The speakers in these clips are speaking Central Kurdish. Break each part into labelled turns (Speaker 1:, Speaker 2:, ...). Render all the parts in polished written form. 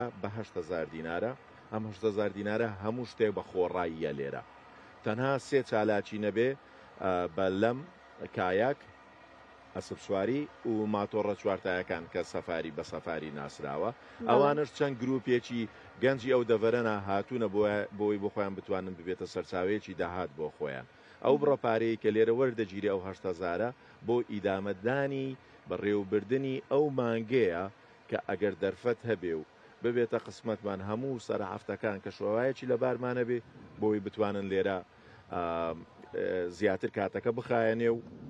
Speaker 1: بە 8,000 دینارە. ئەم 8,000 دینارە هەموو شتێک بە خۆڕاییە لێرە. تەنها 3 چالاکی نەبێ بە لەم کایاک ئەسب سواری و ماتۆڕە چوارتایەکان کە سەفاری بە سەفاری ناسراوە. ئەوانش چەند گرروپێکی گەنجی ئەو دەڤەرەنە هاتوونە بۆی بۆ خۆیان بتوانن ببێتە سەرچاوەیەکی داهات بۆ خۆیان. ئەو بڕەپارەی کە لێرە وەردەگیری ئەو 8,000 بۆ ئیدامەدانی بەڕێوەبردننی ئەو مانگەیە کە ئەگەر دەرفەت هەبێ و ببێتە قسمەتمان هەموو سەرعەفتەکان کە شۆوایەکی لە بارمانە بێ بۆی بتوانن لێرە زیاتر کاتەکە بخایەنێ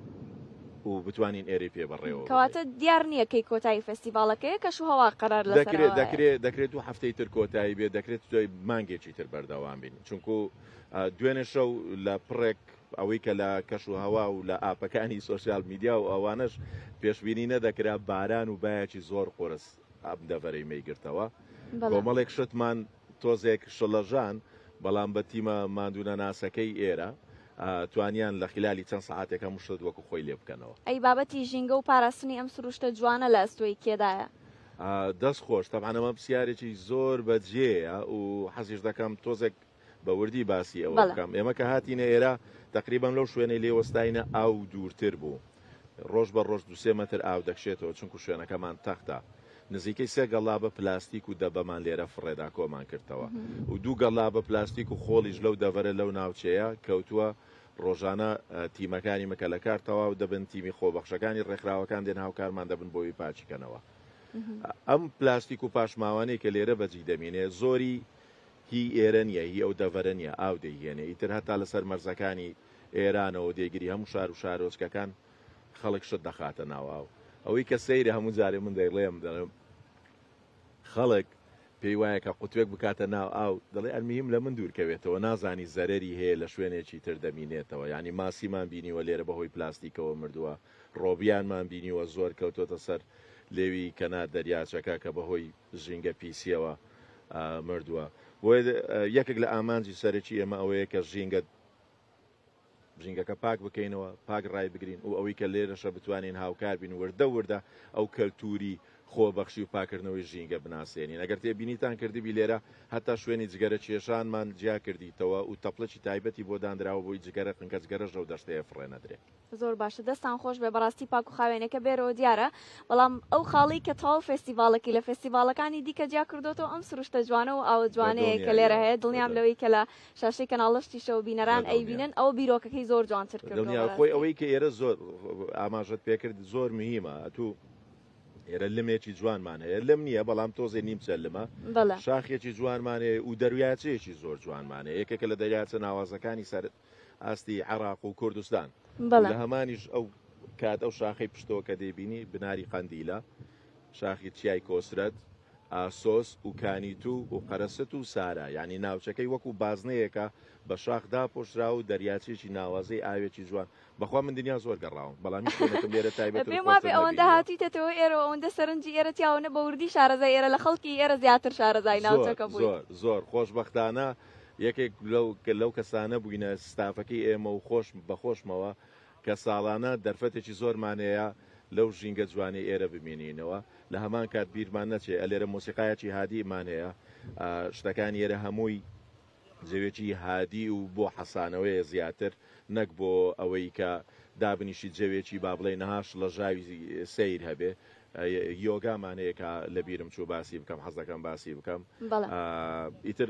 Speaker 1: و بتوانین ئێرەی پێ بەڕێەوە.
Speaker 2: کەواتە دیار نییە کەی کۆتایی فستیڤالەکەی کەش هەوا قەرار
Speaker 1: دەکرێت و هەفتەی تر کۆتایی بێ دەکرێت دوای مانگێکی تر بەردەوام بین چونکو دوێنێ شەو لە پڕێک ئەوەی کە لە کەش و هەوا و لە ئاپەکانی سۆسیال میدیا و ئەوانش پێشبینی نەدەکرا باران و بایەکی زۆر قۆرس ئەم دەڤەرەی مەیگرتەوە. کۆمەڵێک شتمان تۆزێک شڵەژان بەڵام بە تیمە مادوونە ناسەکەی ئێرە توانیان لە خلالی چەند ساعاتێک هەموو شت وەکو خۆی لێ بکەنەوە.
Speaker 2: ئەی بابەتی ژینگە و پاراستنی ئەم سروشتە جوانە لە ئەستۆی کێدایە؟
Speaker 1: دەست خۆش تەمانەمە پرسیارێکی زۆر بەجێیە و حەزیش دەکەم تۆزێک بە وردی باسی ئەوە بکەم. ئێمە کە هاتینە ئێرە تقریبان لەو شوێنەی لێوەستاینە ئاو دوورتر بوو. ڕۆژ بە ڕۆژ 2-3 مەتر ئاو دەکشێتەوە چونکو شوێنەکەمان تەختە. نزیکەی 3 گەڵابە پلاستیک و دەبەمان لێرە فڕێدا کۆمان کردەوە و 2 گەڵابە پلاستیک و خۆڵیش لەو دەڤەرە لەو ناوچەیە کەوتووە ڕۆژانە تیمەکانی مەکە لە کار تەواو دەبن تیمی خۆبەخشەکانی ڕێکخراوەکان دێن هاوکارمان دەبن بۆی پاچیکەنەوە. ئەم پلاستیک و پاشماوانەی کە لێرە بەجی دەمێنێ زۆری هی ئێرە نیە هی ئەو دەڤەرە نیە ئاو دەیهێنێ ئیتر هەتا لەسەر مەرزەکانی ئێرانەوە دێگیری هەموو شار و شارۆچکەکان خەڵک شت دەخاتە ناو ئەوەی کە سەیرە هەموو جارێ من دەیڵێم دەڵێم خەڵک پێی وایە کە قوتوێک بکاتە ناو ئاو دەڵێ ئەرمیم لە من دوورکەوێتەوە نازانی زەرەری هەیە لە شوێنێکی تر دەمینێتەوە. ینی ماسیمان بینیوە لێرە بەهۆی پلاستیکەوە مردووە ڕۆبیانمان بینیوە زۆر کەوتۆتە سەر لێوی کەنار دەریاچەکە کە بەهۆی ژینگە پیسیەوە مردووە. بۆ یەکێک لە ئامانجی سەرەکی ئێمە ئەوەیە کە ژینگەکە پاک بکەینەوە پاک ڕای بگرین و ئەوەی کە لێرەشە بتوانین هاوکار بین وردە ئەو کەلتوری خۆبەخشی و پاکردنەوەی ژینگە بناسیێنین. ئەگەر تێبینیتان کردبی لێرە هەتا شوێنی جگەرە کێشانمان جیا کردیتەوە و تەپڵەکی تایبەتی بۆ دانراوە بۆی جگەرە قنکە جگەرە ژەو دەشتەیە فڕێنەدرێ.
Speaker 2: زۆر باشە دەستان خۆش بێ بەڕاستی پاک و خاوێنەکە بێرەوە دیارە بەڵام ئەو خاڵی کە تاو فستیڤالەکەی لە فستیڤالەکانی دیکە جیا کردوتەوە ئەم سروشتە جوانە و ئاو جوانەیە کە لێرە هەیە دڵنیام لەوەی کە لە شاشەی کەناڵشتی شەو بینەران ئەیبینن ئەو بیرۆکەکەی زۆر جوانتر کردووە.
Speaker 1: خۆی ئەوەی کە ئێرە زۆر ئاماژەت پێکرد زۆر مهمە ئەتوو ئێرە لمێکی جوانمان هەیە لەم نییە بەڵام تۆزێ نیم چەلمە شاخێکی جوانمانێ و دەرویاچەیەکی زۆر جوانمانێ یەکێکە لە دەریاچە ناوازەکانی سەر ئاستی عێراق و کوردستان لە هەمانیش ئەو کات ئەو شاخەی پشتەوە کە دەیبینی بناری قەندیلە شاخی چیای کۆسرەت ئاسۆس و کانیتو و قەرەست و سارا یعنی ناوچەکەی وەکو بازنەیەکە بە شاخدا پۆشرا و دەریاچێکی ناوازەی ئاوێکی جوان بەخوا من دنیا زۆر گەڕاوم بەڵامی شوێنەکەم لێرە تایبەت
Speaker 2: پێم وابێ ئەوەندە هاتیتەوە ئێرە ئەوەندە سەرنجی ئێرە تیاونە بە وردی شارەزای ئێرە لە خەڵکی ئێرە زیاتر شارەزای ناوچەکە بووین
Speaker 1: زۆر خۆشبەختانە یەکێک لەو کەسانە بووینە ستافەکەی ئێمە و بەخۆشمەوە کە ساڵانە دەرفەتێکی زۆرمانەیە لەو ژینگە جوانی ئێرە ببینینەوە لە هەمان کات بیرمان نەچێ ئەلێرە مۆسیقایەکی هادیمان هەیە شتەکانی ئێرە هەمووی جەوێکی هادی و بۆ حەسانەوەیە زیاتر نەک بۆ ئەوەی کە دابنیشی جەوێکی با بڵێ نەهاش لە ژاوی سیر هەبێ یۆگامان هەیە کە لە بیرم چوو باسی بکەم حەز دەکەم باسی بکەم. ئیتر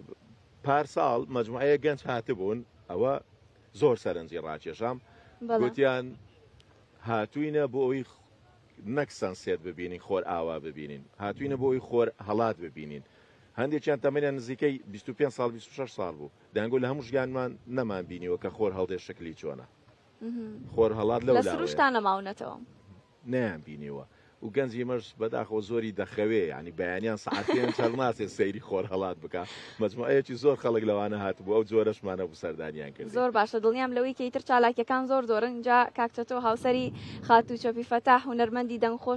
Speaker 1: پارساڵ مەجموعەیە گەنج هاتبوون ئەوە زۆر سەرنجی ڕاکێشام گوتیان هاتووینە بۆ ئەوی نەک سەنسێت ببینین خۆر ئاوا ببینین هاتووینە بۆ ئەوی خۆر هەڵات ببینین. هەندێکیان تەمەنیان نزیکەی 25 ساڵ 26 ساڵ بوو دەنگۆ لە هەموو ژیانمان نەمان بینیوە کە خۆر هەڵدێ شکلی چۆنە خۆر هەڵات لە
Speaker 2: سروشتان نەماونەتەوە
Speaker 1: نەیان بینیوە و گەنجی مەش بەداخەوە زۆری دەخەوێ ینی بەیانیان سەعاتێن چەڵ ناسێت سەیری خۆر هەڵات بکە مەجموعەیەکی زۆر خەڵک لەوانە هاتبوو ئەو جۆرەشمانە بوو سەردانیان کرد.
Speaker 2: زۆر باشە دڵنیام لەوەی کە ئیتر چالاکیەکان زۆرن اینجا کاکتەتۆ هاوسەری خاتوو چۆپی فەتاح هونەرمەندی دەنگخۆش